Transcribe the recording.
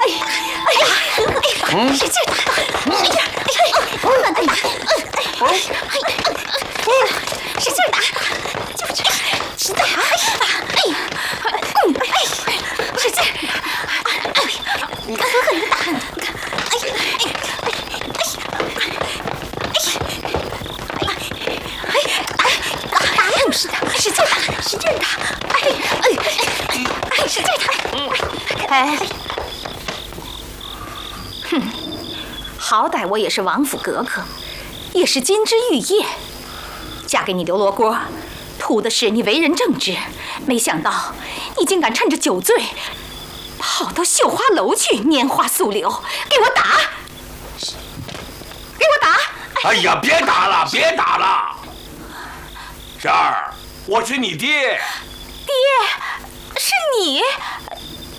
使劲打！使劲打！就是使劲打！使劲！狠狠地打！是的，使劲打，使劲打！使劲打！哼，好歹我也是王府格格，也是金枝玉叶，嫁给你刘罗锅，图的是你为人正直，没想到你竟敢趁着酒醉，跑到绣花楼去拈花素柳，给我打！给我打！ 哎呀，别打了，别打了！婶儿，我是你爹。 爹，是你？